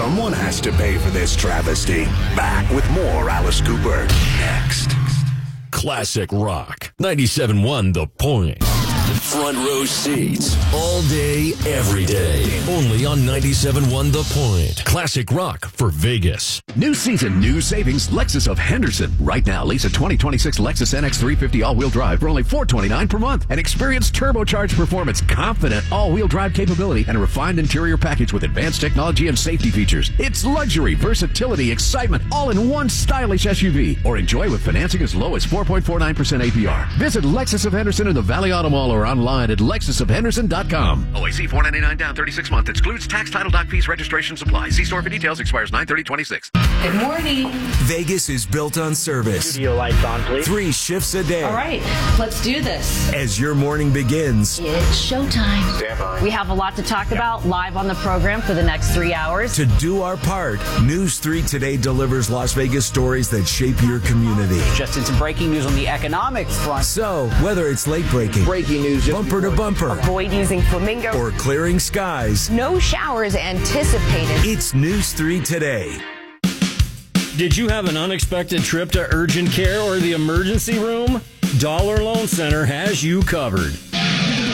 Someone has to pay for this travesty. Back with more Alice Cooper next. Classic Rock. 97.1 The Point. Front row seats. All day, every day. Only on 97.1 The Point. Classic Rock for Vegas. New season, new savings, Lexus of Henderson. Right now, lease a 2026 Lexus NX 350 all-wheel drive for only $429 per month. And experience turbocharged performance, confident all-wheel drive capability, and a refined interior package with advanced technology and safety features. It's luxury, versatility, excitement, all in one stylish SUV. Or enjoy with financing as low as 4.49% APR. Visit Lexus of Henderson in the Valley Auto Mall or online at lexusofhenderson.com. OAC $499 down, 36 month. Excludes tax, title, doc fees, registration, supplies. See store for details. Expires 9/30/26. Good morning. Vegas is built on service. Studio lights on, please. 3 shifts a day. All right, let's do this. As your morning begins, It's showtime. Stand by. We have a lot to talk about live on the program for the next 3 hours. to do our part, News 3 Today delivers Las Vegas stories that shape your community. Just in some breaking news on the economic front. So, whether it's late breaking, Breaking news. bumper to bumper, Avoid using flamingo. or clearing skies, No showers anticipated. it's News 3 Today. Did you have an unexpected trip to urgent care or the emergency room? Dollar Loan Center has you covered.